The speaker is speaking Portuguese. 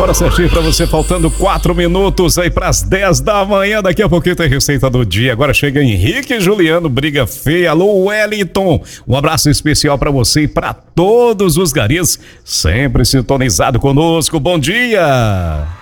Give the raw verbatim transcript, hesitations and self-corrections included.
Hora certinho pra você, faltando quatro minutos aí pras dez da manhã. Daqui a pouquinho tem receita do dia. Agora chega Henrique e Juliano, briga feia. Alô, Wellington. Um abraço especial pra você e pra todos os garis, sempre sintonizado conosco. Bom dia.